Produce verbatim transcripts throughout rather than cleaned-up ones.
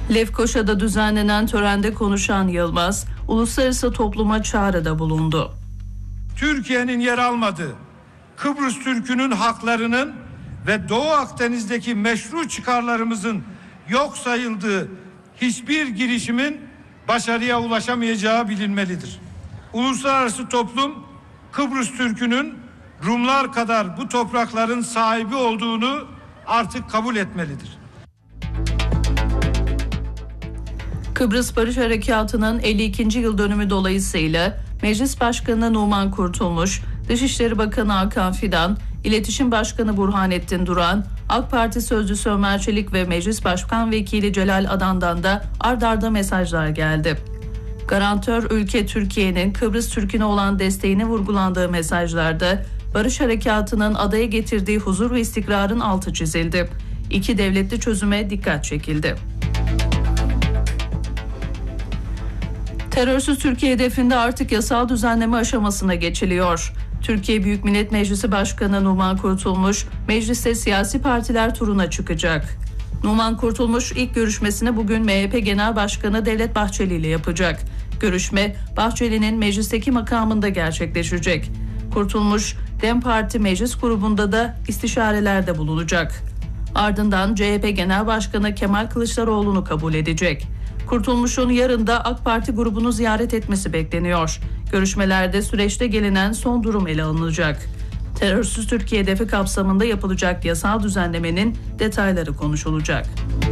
Lefkoşa'da düzenlenen törende konuşan Yılmaz, uluslararası topluma çağrıda bulundu. Türkiye'nin yer almadığı, Kıbrıs Türk'ünün haklarının ve Doğu Akdeniz'deki meşru çıkarlarımızın yok sayıldığı hiçbir girişimin başarıya ulaşamayacağı bilinmelidir. Uluslararası toplum, Kıbrıs Türk'ünün Rumlar kadar bu toprakların sahibi olduğunu artık kabul etmelidir. Kıbrıs Barış Harekatı'nın elli ikinci yıl dönümü dolayısıyla Meclis Başkanı Numan Kurtulmuş, Dışişleri Bakanı Hakan Fidan, İletişim Başkanı Burhanettin Duran, AK Parti Sözcüsü Ömer Çelik ve Meclis Başkan Vekili Celal Adan'dan da ard arda mesajlar geldi. Garantör ülke Türkiye'nin Kıbrıs Türk'üne olan desteğini vurgulandığı mesajlarda Barış Harekatı'nın adaya getirdiği huzur ve istikrarın altı çizildi. İki devletli çözüme dikkat çekildi. Terörsüz Türkiye hedefinde artık yasal düzenleme aşamasına geçiliyor. Türkiye Büyük Millet Meclisi Başkanı Numan Kurtulmuş, mecliste siyasi partiler turuna çıkacak. Numan Kurtulmuş ilk görüşmesini bugün M H P Genel Başkanı Devlet Bahçeli ile yapacak. Görüşme, Bahçeli'nin meclisteki makamında gerçekleşecek. Kurtulmuş, DEM Parti Meclis Grubu'nda da istişarelerde bulunacak. Ardından C H P Genel Başkanı Kemal Kılıçdaroğlu'nu kabul edecek. Kurtulmuş'un yarın da AK Parti grubunu ziyaret etmesi bekleniyor. Görüşmelerde süreçte gelinen son durum ele alınacak. Terörsüz Türkiye hedefi kapsamında yapılacak yasal düzenlemenin detayları konuşulacak.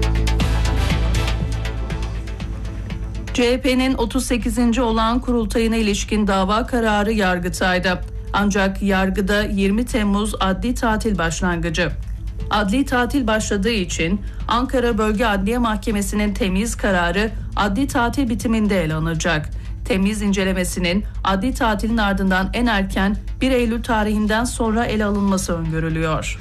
C H P'nin otuz sekizinci olağan kurultayına ilişkin dava kararı Yargıtay'da. Ancak yargıda yirmi Temmuz adli tatil başlangıcı. Adli tatil başladığı için Ankara Bölge Adliye Mahkemesi'nin temyiz kararı adli tatil bitiminde ele alınacak. Temyiz incelemesinin adli tatilin ardından en erken bir Eylül tarihinden sonra ele alınması öngörülüyor.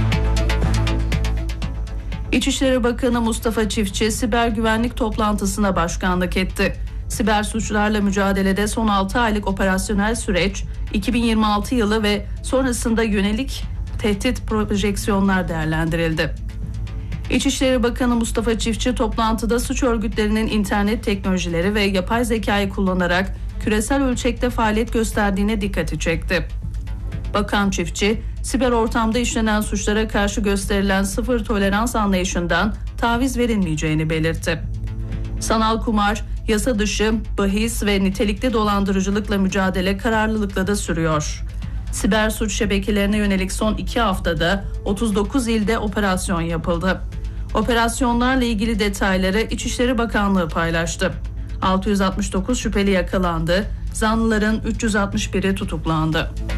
İçişleri Bakanı Mustafa Çiftçi siber güvenlik toplantısına başkanlık etti. Siber suçlarla mücadelede son altı aylık operasyonel süreç, iki bin yirmi altı yılı ve sonrasında yönelik tehdit projeksiyonlar değerlendirildi. İçişleri Bakanı Mustafa Çiftçi toplantıda suç örgütlerinin internet teknolojileri ve yapay zekayı kullanarak küresel ölçekte faaliyet gösterdiğine dikkati çekti. Bakan Çiftçi, siber ortamda işlenen suçlara karşı gösterilen sıfır tolerans anlayışından taviz verilmeyeceğini belirtti. Sanal kumar, yasa dışı, bahis ve nitelikli dolandırıcılıkla mücadele kararlılıkla da sürüyor. Siber suç şebekelerine yönelik son iki haftada otuz dokuz ilde operasyon yapıldı. Operasyonlarla ilgili detayları İçişleri Bakanlığı paylaştı. altı yüz altmış dokuz şüpheli yakalandı, zanlıların üç yüz altmış biri tutuklandı.